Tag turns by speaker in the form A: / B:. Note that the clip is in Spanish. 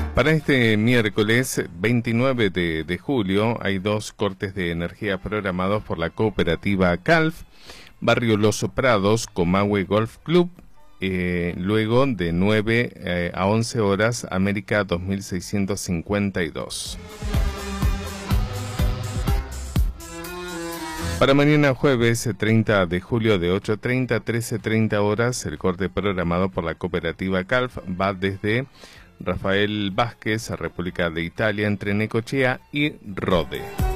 A: Para este miércoles 29 de julio hay dos cortes de energía programados por la cooperativa CALF, Barrio Los Prados, Comahue Golf Club, luego de 9 a 11 horas, América 2652. Para mañana jueves 30 de julio de 8:30 a 13:30 horas, el corte programado por la cooperativa CALF va desde Rafael Vázquez, República de Italia, entre Necochea y Rode.